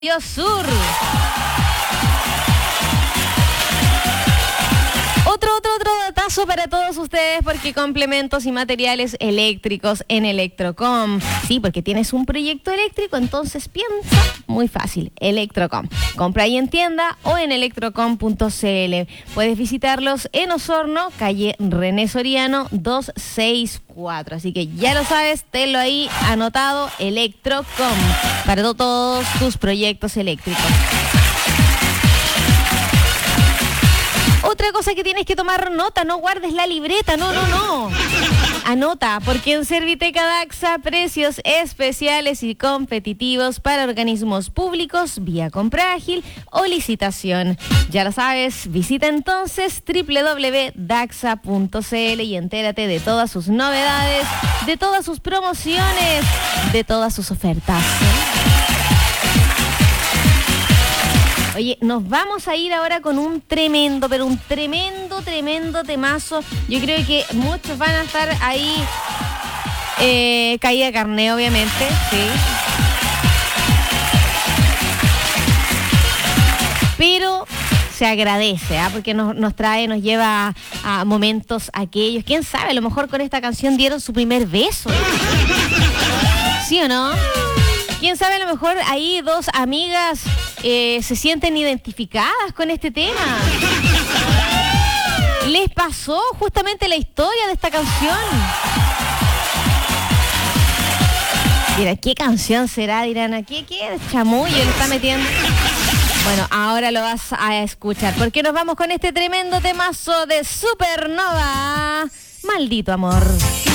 Sur. Otro datazo para todos ustedes, porque complementos y materiales eléctricos en Electrocom. Sí, porque tienes un proyecto eléctrico, entonces piensa muy fácil. Electrocom. Compra ahí en tienda o en electrocom.cl. Puedes visitarlos en Osorno, calle René Soriano 264. Así que ya lo sabes, tenlo ahí anotado, Electrocom, para todos tus proyectos eléctricos. Otra cosa que tienes que tomar nota, no guardes la libreta, no. Anota, porque en Serviteca Daxa, precios especiales y competitivos para organismos públicos vía compra ágil o licitación. Ya lo sabes, visita entonces www.daxa.cl y entérate de todas sus novedades, de todas sus promociones, de todas sus ofertas. Oye, nos vamos a ir ahora con un tremendo temazo. Yo creo que muchos van a estar ahí caída de carne, obviamente, sí. Pero se agradece, porque nos lleva a momentos aquellos. ¿Quién sabe? A lo mejor con esta canción dieron su primer beso. ¿Sí o no? ¿Quién sabe? A lo mejor ahí dos amigas se sienten identificadas con este tema. ¿Les pasó justamente la historia de esta canción? Mira, ¿qué canción será? Dirán, ¿qué chamullo le está metiendo? Bueno, ahora lo vas a escuchar, porque nos vamos con este tremendo temazo de Supernova. Maldito amor.